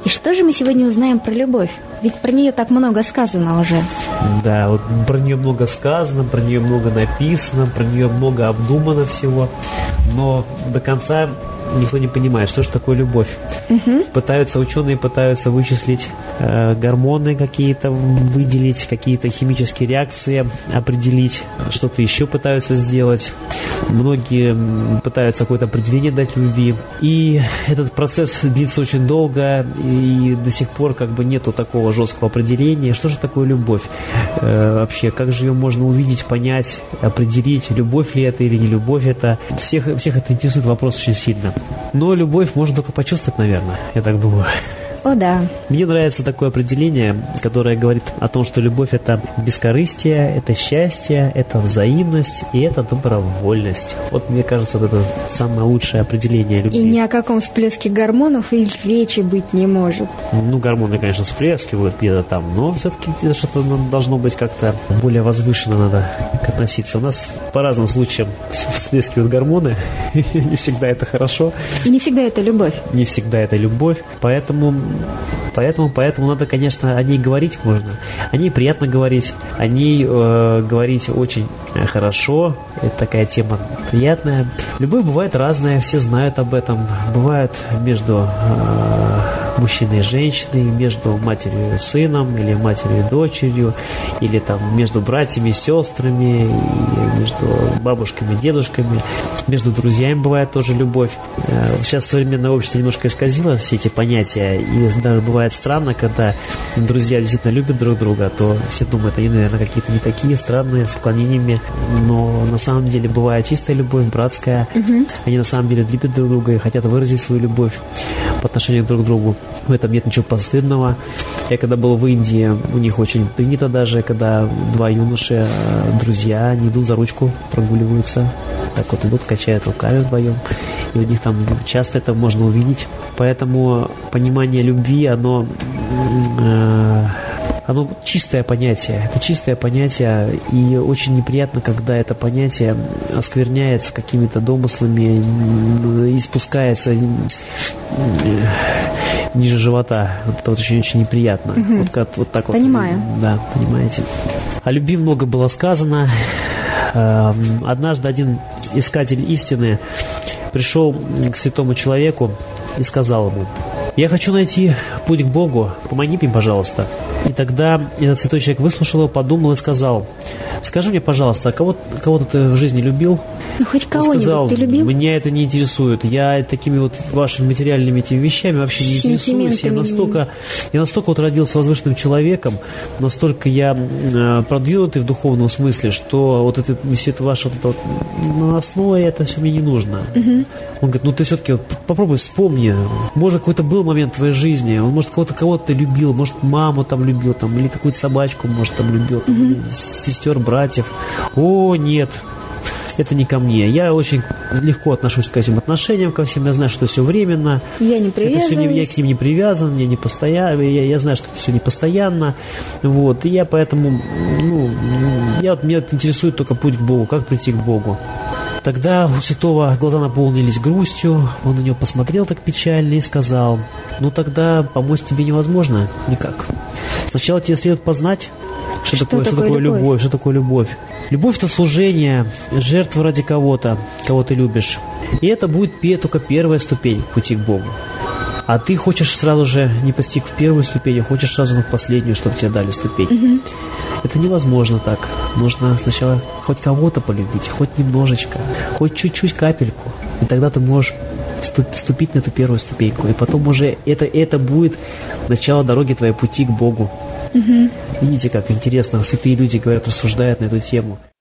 И что же мы сегодня узнаем про любовь? Ведь про нее так много сказано уже. Да, вот про нее много сказано, про нее много написано, про нее много обдумано всего, но до конца никто не понимает, что же такое любовь. Ученые пытаются вычислить гормоны какие-то, выделить какие-то химические реакции, определить, что-то еще пытаются сделать. Многие пытаются какое-то определение дать любви. И этот процесс длится очень долго, и до сих пор как бы нету такого жесткого определения. Что же такое любовь? Вообще, как же ее можно увидеть, понять, определить, любовь ли это или не любовь это? Всех это интересует вопрос очень сильно. Но любовь можно только почувствовать, наверное, я так думаю. О, да. Мне нравится такое определение, которое говорит о том, что любовь – это бескорыстие, это счастье, это взаимность и это добровольность. Вот, мне кажется, это самое лучшее определение любви. И ни о каком всплеске гормонов и речи быть не может. Ну, гормоны, конечно, всплескивают где-то там, но все-таки что-то должно быть как-то более возвышенно надо относиться. У нас по разным случаям всплескивают гормоны, не всегда это хорошо. И не всегда это любовь. Не всегда это любовь, поэтому надо, конечно, о ней говорить можно. О ней приятно говорить. О ней говорить очень хорошо. Это такая тема приятная. Любовь бывает разная, все знают об этом. Бывает между мужчиной и женщиной, между матерью и сыном, или матерью и дочерью, или там между братьями и сестрами, и между бабушками и дедушками, между друзьями бывает тоже любовь. Сейчас современное общество немножко исказило все эти понятия, и даже бывает странно, когда друзья действительно любят друг друга, то все думают, они, наверное, какие-то не такие странные, с отклонениями, но на самом деле бывает чистая любовь, братская. Они на самом деле любят друг друга и хотят выразить свою любовь по отношению друг к другу. В этом нет ничего постыдного. Я когда был в Индии, у них очень принято даже, когда два юноши, друзья, они идут за ручку, прогуливаются, так вот идут, качают руками вдвоем, и у них там часто это можно увидеть. Поэтому понимание любви, оно чистое понятие. Это чистое понятие, и очень неприятно, когда это понятие оскверняется какими-то домыслами и спускается ниже живота. Это вот очень неприятно. Вот так вот. Понимаю. Да, понимаете. О любви много было сказано. Однажды один искатель истины пришел к святому человеку и сказал ему: «Я хочу найти путь к Богу, помоги мне, пожалуйста». И тогда этот святой человек выслушал его, подумал и сказал: «Скажи мне, пожалуйста, кого-то ты в жизни любил?» Ну, хоть кого-нибудь ты любил? «Меня это не интересует. Я такими вот вашими материальными этими вещами вообще не интересуюсь. Я настолько вот родился возвышенным человеком, настолько я продвинутый в духовном смысле, что вот это все это ваше вот это вот наносное, это все мне не нужно». Он говорит: «Ну ты все-таки вот попробуй вспомни. Может, какой-то был момент в твоей жизни. Может, кого-то ты любил, может, маму там любил, там, или какую-то собачку, может, там любил, там, сестер, братьев». «О, нет, это не ко мне. Я очень легко отношусь к этим отношениям, ко всем. Я знаю, что это все временно. Я не привязываюсь. Я к ним не привязан, я не постоянно. Я знаю, что это все не постоянно. Вот. И я поэтому, меня интересует только путь к Богу, как прийти к Богу». Тогда у святого глаза наполнились грустью, он на него посмотрел так печально и сказал: «Ну тогда помочь тебе невозможно никак. Сначала тебе следует познать, что такое любовь, что такое любовь. Любовь – это служение, жертва ради кого-то, кого ты любишь. И это будет только первая ступень к пути к Богу. А ты хочешь сразу же не постиг в первую ступень, а хочешь сразу в последнюю, чтобы тебе дали ступень. Это невозможно так. Нужно сначала хоть кого-то полюбить, хоть немножечко, хоть чуть-чуть, капельку. И тогда ты можешь ступить на эту первую ступеньку. И потом уже это будет начало дороги твоей пути к Богу». Видите, как интересно. Святые люди говорят, рассуждают на эту тему.